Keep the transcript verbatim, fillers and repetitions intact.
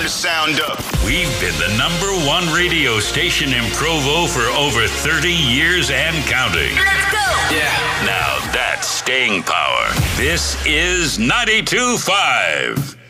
Turn the sound up. We've been the number one radio station in Provo for over thirty years and counting. Let's go! Yeah. Now that's staying power. This is ninety-two point five.